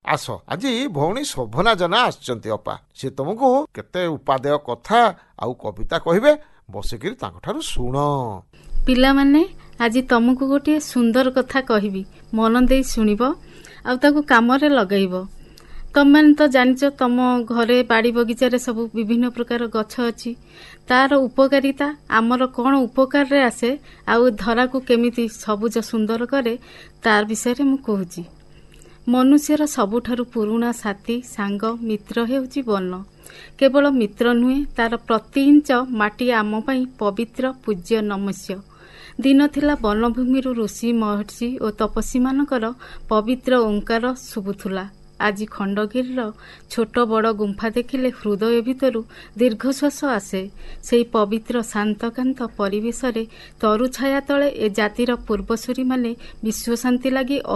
ଆସ, ଆଜି ଭଉଣୀ ଶୋଭନା ଜେନା ଆସିଛନ୍ତି ଅପା। ସେ ତମକୁ କେତେ ଉପାଦେୟ କଥା ଆଉ କବିତା କହିବେ, ବସିକିରି ତାଙ୍କଠାରୁ ଶୁଣ। ପିଲାମାନେ, ଆଜି ତମକୁ ଗୋଟିଏ ସୁନ୍ଦର କଥା କହିବି, ମନ ଦେଇ ଶୁଣିବ ଆଉ ତାକୁ କାମରେ ଲଗାଇବ। ତମେମାନେ ତ ଜାଣିଛ, ତମ ଘରେ ବାଡ଼ି ବଗିଚାରେ ସବୁ ବିଭିନ୍ନ ପ୍ରକାର ଗଛ ଅଛି। ତାର ଉପକାରିତା ଆମର କ'ଣ ଉପକାରରେ ଆସେ ଆଉ ଧରାକୁ କେମିତି ସବୁଜ ସୁନ୍ଦର କରେ, ତାର ବିଷୟରେ ମୁଁ କହୁଛି। ମନୁଷ୍ୟର ସବୁଠାରୁ ପୁରୁଣା ସାଥୀ, ସାଙ୍ଗ, ମିତ୍ର ହେଉଛି ବନ। କେବଳ ମିତ୍ର ନୁହେଁ, ତାର ପ୍ରତି ଇଞ୍ଚ ମାଟି ଆମ ପାଇଁ ପବିତ୍ର, ପୂଜ୍ୟ, ନମସ୍ୟ। ଦିନ ଥିଲା ବନଭୂମିରୁ ଋଷି, ମହର୍ଷି ଓ ତପସ୍ୱୀମାନଙ୍କର ପବିତ୍ର ଓଙ୍କାର ଶୁଭୁଥିଲା। ଆଜି ଖଣ୍ଡଗିରିର ଛୋଟ ବଡ଼ ଗୁମ୍ଫା ଦେଖିଲେ ହୃଦୟ ଭିତରୁ ଦୀର୍ଘଶ୍ୱାସ ଆସେ। ସେହି ପବିତ୍ର ଶାନ୍ତକାନ୍ତ ପରିବେଶରେ ତରୁଛାୟା ତଳେ ଏ ଜାତିର ପୂର୍ବସୂରୀମାନେ ବିଶ୍ୱଶାନ୍ତି ଲାଗି